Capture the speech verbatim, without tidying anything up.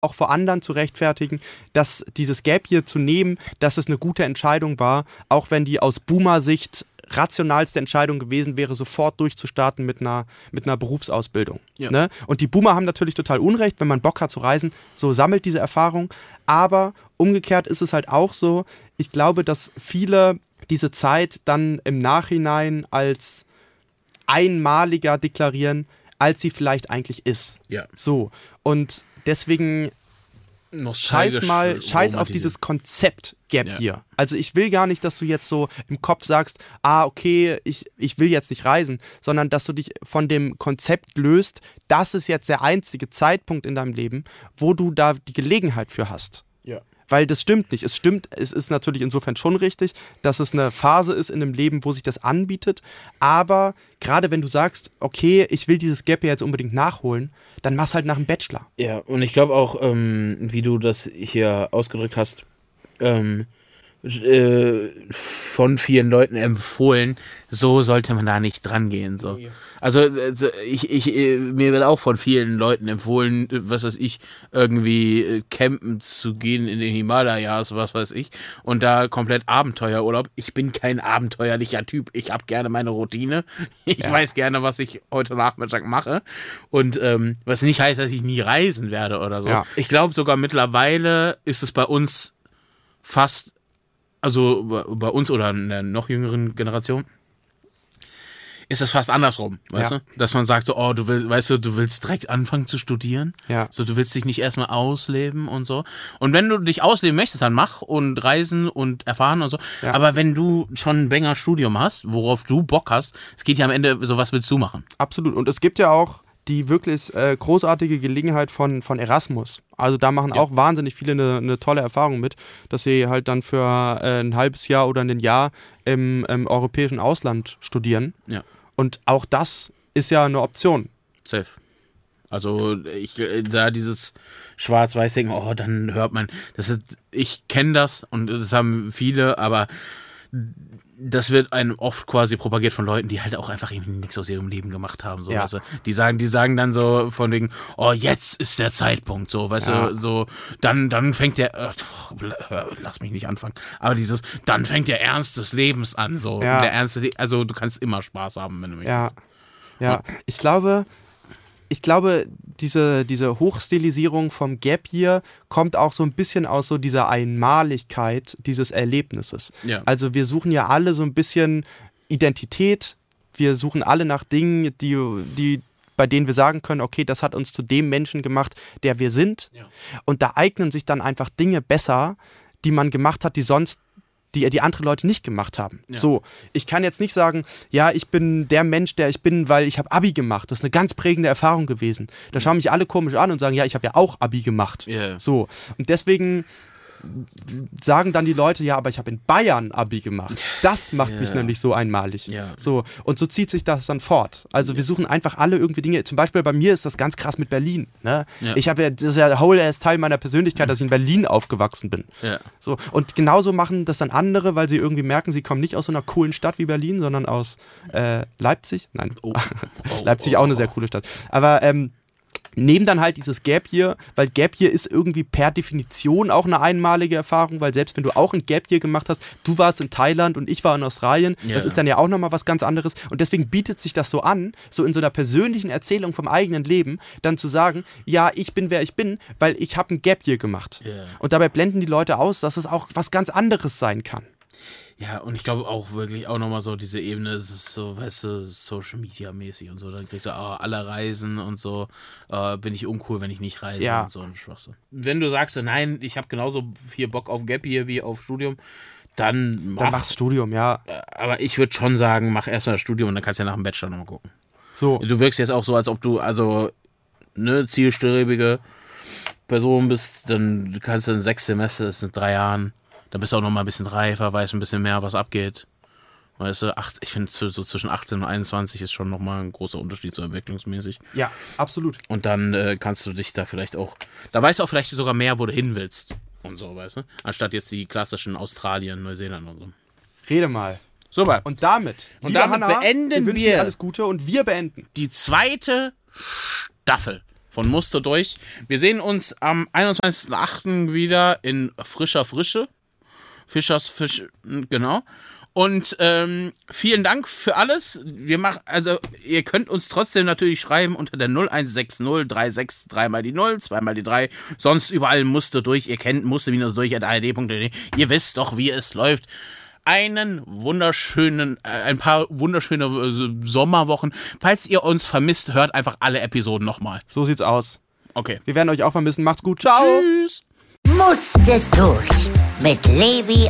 auch vor anderen zu rechtfertigen, dass dieses Gap Year zu nehmen, dass es eine gute Entscheidung war, auch wenn die aus Boomer-Sicht rationalste Entscheidung gewesen wäre, sofort durchzustarten mit einer, mit einer Berufsausbildung. Ja. Ne? Und die Boomer haben natürlich total Unrecht, wenn man Bock hat zu reisen, so sammelt diese Erfahrung. Aber umgekehrt ist es halt auch so, ich glaube, dass viele diese Zeit dann im Nachhinein als einmaliger deklarieren, als sie vielleicht eigentlich ist. Ja. So. Und deswegen scheiß mal, scheiß auf dieses Konzept Gap Year. Ja. Also ich will gar nicht, dass du jetzt so im Kopf sagst, ah, okay, ich, ich will jetzt nicht reisen, sondern dass du dich von dem Konzept löst, das ist jetzt der einzige Zeitpunkt in deinem Leben, wo du da die Gelegenheit für hast. Ja. Weil das stimmt nicht. Es stimmt, es ist natürlich insofern schon richtig, dass es eine Phase ist in einem Leben, wo sich das anbietet. Aber gerade wenn du sagst, okay, ich will dieses Gap jetzt unbedingt nachholen, dann mach's halt nach dem Bachelor. Ja, und ich glaube auch, ähm, wie du das hier ausgedrückt hast, ähm, äh, von vielen Leuten empfohlen, so sollte man da nicht dran gehen. So. Also ich, ich, mir wird auch von vielen Leuten empfohlen, was weiß ich, irgendwie campen zu gehen in den Himalayas, was weiß ich, und da komplett Abenteuerurlaub. Ich bin kein abenteuerlicher Typ. Ich habe gerne meine Routine. Ich ja. weiß gerne, was ich heute Nachmittag mache. Und ähm, was nicht heißt, dass ich nie reisen werde oder so. Ja. Ich glaube sogar mittlerweile ist es bei uns fast, also bei uns oder in der noch jüngeren Generation, ist es fast andersrum, weißt ja. du? Dass man sagt so, oh, du willst, weißt du, du willst direkt anfangen zu studieren. Ja. So, du willst dich nicht erstmal ausleben und so. Und wenn du dich ausleben möchtest, dann mach und reisen und erfahren und so. Ja. Aber wenn du schon ein Banger Studium hast, worauf du Bock hast, es geht ja am Ende so, was willst du machen? Absolut. Und es gibt ja auch die wirklich äh, großartige Gelegenheit von, von Erasmus. Also da machen ja. auch wahnsinnig viele eine, eine tolle Erfahrung mit, dass sie halt dann für äh, ein halbes Jahr oder ein Jahr im, im europäischen Ausland studieren. Ja. Und auch das ist ja eine Option. Safe. Also ich da dieses Schwarz-Weiß-Ding, oh, dann hört man, das ist, ich kenne das und das haben viele, aber das wird einem oft quasi propagiert von Leuten, die halt auch einfach irgendwie nichts aus ihrem Leben gemacht haben. So, ja. weißt du? Die sagen, die sagen dann so von wegen, oh, jetzt ist der Zeitpunkt, so, weißt ja. du, so, dann, dann fängt der, oh, lass mich nicht anfangen, aber dieses, dann fängt der Ernst des Lebens an, so, ja. der Ernst, also du kannst immer Spaß haben, wenn du möchtest. Ja, ja. Ich glaube, ich glaube, diese, diese Hochstilisierung vom Gap Year kommt auch so ein bisschen aus so dieser Einmaligkeit dieses Erlebnisses. Ja. Also wir suchen ja alle so ein bisschen Identität, wir suchen alle nach Dingen, die, die, bei denen wir sagen können, okay, das hat uns zu dem Menschen gemacht, der wir sind. Ja. Und da eignen sich dann einfach Dinge besser, die man gemacht hat, die sonst die die andere Leute nicht gemacht haben. Ja. So, ich kann jetzt nicht sagen, ja, ich bin der Mensch, der ich bin, weil ich habe Abi gemacht. Das ist eine ganz prägende Erfahrung gewesen. Da schauen mich alle komisch an und sagen, ja, ich habe ja auch Abi gemacht. Yeah. So, und deswegen sagen dann die Leute, ja, aber ich habe in Bayern Abi gemacht. Das macht yeah. mich nämlich so einmalig. Yeah. So, und so zieht sich das dann fort. Also yeah. wir suchen einfach alle irgendwie Dinge. Zum Beispiel bei mir ist das ganz krass mit Berlin. Ne? Yeah. Ich habe ja, das ist ja whole ass Teil meiner Persönlichkeit, dass ich in Berlin aufgewachsen bin. Yeah. So, und genauso machen das dann andere, weil sie irgendwie merken, sie kommen nicht aus so einer coolen Stadt wie Berlin, sondern aus äh, Leipzig. Nein, oh. Oh, Leipzig auch eine sehr coole Stadt. Aber ähm, nehmen dann halt dieses Gap Year, weil Gap Year ist irgendwie per Definition auch eine einmalige Erfahrung, weil selbst wenn du auch ein Gap Year gemacht hast, du warst in Thailand und ich war in Australien, yeah. das ist dann ja auch nochmal was ganz anderes und deswegen bietet sich das so an, so in so einer persönlichen Erzählung vom eigenen Leben, dann zu sagen, ja, ich bin wer ich bin, weil ich habe ein Gap Year gemacht. Yeah. Und dabei blenden die Leute aus, dass es auch was ganz anderes sein kann. Ja, und ich glaube auch wirklich auch nochmal so diese Ebene, es ist so, weißt du, Social Media mäßig und so, dann kriegst du auch alle Reisen und so, äh, bin ich uncool, wenn ich nicht reise ja. und so ein Schwachsinn. Wenn du sagst, so, nein, ich habe genauso viel Bock auf Gap hier wie auf Studium, dann mach. Dann machst Studium, ja. Aber ich würde schon sagen, mach erstmal das Studium und dann kannst du ja nach dem Bachelor nochmal gucken. So. Du wirkst jetzt auch so, als ob du, also, ne, zielstrebige Person bist, dann kannst du in sechs Semester, das sind drei Jahren, dann bist du auch noch mal ein bisschen reifer, weißt ein bisschen mehr, was abgeht. Weißt du, acht, ich finde, so zwischen achtzehn und einundzwanzig ist schon noch mal ein großer Unterschied, so entwicklungsmäßig. Ja, absolut. Und dann äh, kannst du dich da vielleicht auch, da weißt du auch vielleicht sogar mehr, wo du hin willst und so, weißt du? Anstatt jetzt die klassischen Australien, Neuseeland und so. Rede mal. Super. Und damit, und damit Hannah, beenden wir, wir alles Gute und wir beenden die zweite Staffel von Muster durch. Wir sehen uns am einundzwanzigsten achten wieder in frischer Frische. Fischers Fisch, genau. Und ähm, vielen Dank für alles. Wir machen, also ihr könnt uns trotzdem natürlich schreiben unter der null eins sechs null drei sechs drei mal die null, zwei mal die drei. Sonst überall Muster durch. Ihr kennt Muster minus durch at a r d punkt d e. Ihr wisst doch, wie es läuft. Einen wunderschönen, äh, ein paar wunderschöne äh, Sommerwochen. Falls ihr uns vermisst, hört einfach alle Episoden nochmal. So sieht's aus. Okay. Wir werden euch auch vermissen. Macht's gut. Ciao. Tschüss. Musste durch mit Levi